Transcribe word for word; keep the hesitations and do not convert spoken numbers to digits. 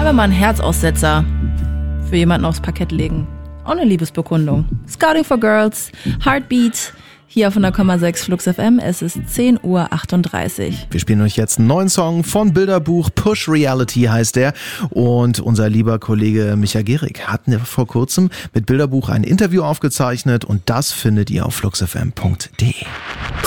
wir mal einen Herzaussetzer für jemanden aufs Parkett legen. Auch eine Liebesbekundung. Scouting for Girls, Heartbeat, hier auf hundert Komma sechs Flux F M. Es ist zehn Uhr achtunddreißig. Wir spielen euch jetzt einen neuen Song von Bilderbuch. Push Reality heißt der. Und unser lieber Kollege Micha Gehrig hat vor kurzem mit Bilderbuch ein Interview aufgezeichnet. Und das findet ihr auf flux f m punkt d e.